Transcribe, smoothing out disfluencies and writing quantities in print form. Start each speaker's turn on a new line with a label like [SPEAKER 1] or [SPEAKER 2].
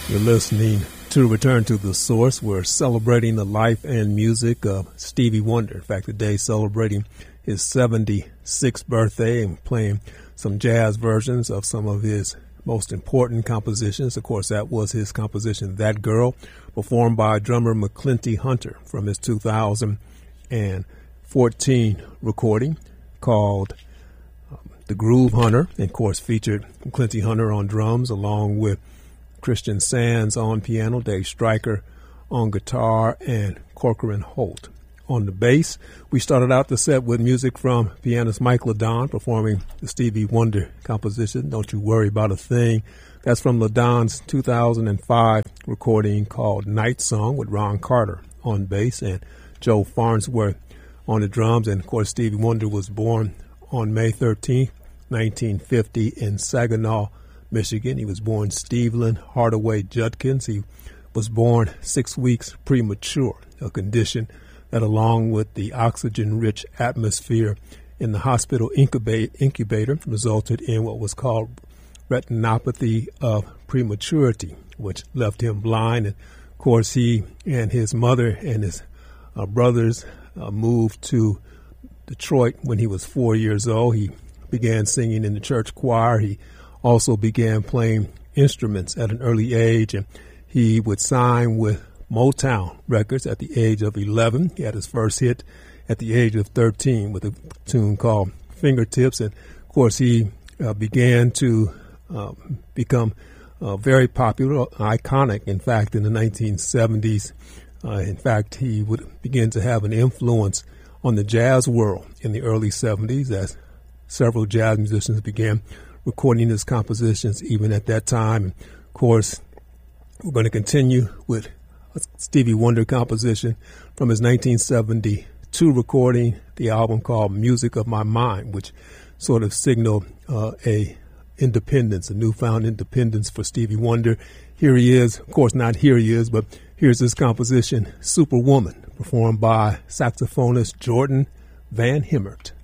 [SPEAKER 1] You're listening to Return to the Source. We're celebrating the life and music of Stevie Wonder. In fact, today celebrating his 76th birthday and playing some jazz versions of some of his most important compositions. Of course, that was his composition, That Girl, performed by drummer McClinty Hunter from his 2014 recording called The Groove Hunter, and of course featured McClinty Hunter on drums along with Christian Sands on piano, Dave Stryker on guitar, and Corcoran Holt on the bass. We started out the set with music from pianist Mike LaDon performing the Stevie Wonder composition, Don't You Worry About a Thing. That's from LaDon's 2005 recording called Night Song with Ron Carter on bass and Joe Farnsworth on the drums. And of course, Stevie Wonder was born on May 13th, 1950 in Saginaw, Michigan. He was born Stephen Hardaway Judkins. He was born 6 weeks premature, a condition that, along with the oxygen-rich atmosphere in the hospital incubator, resulted in what was called retinopathy of prematurity, which left him blind. And of course, he and his mother and his brothers moved to Detroit when he was 4 years old. He began singing in the church choir. He also began playing instruments at an early age, and he would sign with Motown Records at the age of 11. He had his first hit at the age of 13 with a tune called Fingertips. And of course, he began to become very popular, iconic, in fact, in the 1970s. In fact, he would begin to have an influence on the jazz world in the early 70s as several jazz musicians began recording his compositions even at that time. And of course, we're going to continue with a Stevie Wonder composition from his 1972 recording, the album called Music of My Mind, which sort of signaled a newfound independence for Stevie Wonder. Here he is, of course not here he is, but here's his composition, Superwoman, performed by saxophonist Jordan Van Hemert.